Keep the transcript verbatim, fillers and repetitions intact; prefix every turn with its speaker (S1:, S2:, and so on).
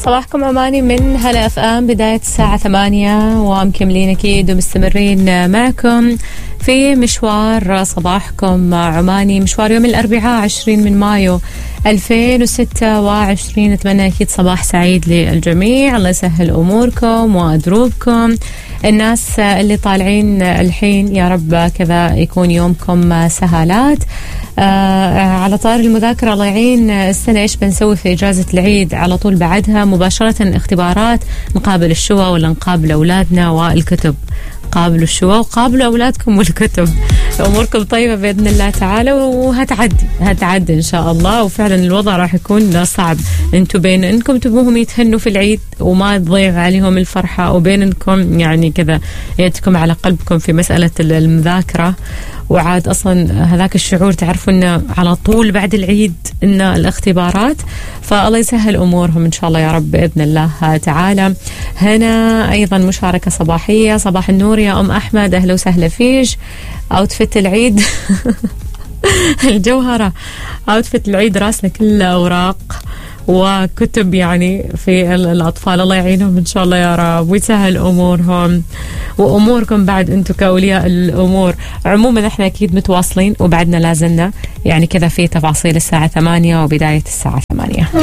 S1: صباحكم عماني من هلا اف ام. بداية الساعة ثمانية ومكملين أكيد ومستمرين معكم في مشوار صباحكم عماني، مشوار يوم الأربعاء عشرين من مايو ألفين وستة وعشرين. أتمنى أكيد صباح سعيد للجميع، الله يسهل أموركم ودروبكم. الناس اللي طالعين الحين يا رب كذا يكون يومكم سهالات. آه على طار المذاكرة الله يعين السنة إيش بنسوي في إجازة العيد؟ على طول بعدها مباشرة اختبارات، نقابل الشوا ولا نقابل أولادنا والكتب؟ قابلوا الشوا وقابلوا أولادكم والكتب. أموركم طيبة بإذن الله تعالى وهتعدي هتعدي إن شاء الله. وفعلا الوضع راح يكون صعب، انتوا بين انكم تبوهم يتهنوا في العيد وما تضيع عليهم الفرحة، وبين انكم يعني كذا يدكم على قلبكم في مسألة المذاكرة. وعاد أصلا هذاك الشعور تعرفوا إنه على طول بعد العيد إن الاختبارات، فالله يسهل أمورهم إن شاء الله يا رب بإذن الله تعالى. هنا أيضا مشاركة صباحية. صباح النور يا أم أحمد، أهلا وسهلا فيش. أوتفت العيد الجوهرة، أوتفت العيد راسنا كله أوراق وكتب يعني في الأطفال، الله يعينهم إن شاء الله يا رب ويسهل أمورهم وأموركم بعد أنتم كأولياء الأمور. عموما احنا أكيد متواصلين وبعدنا لازلنا يعني كذا في تفاصيل الساعة ثمانية وبداية الساعة ثمانية.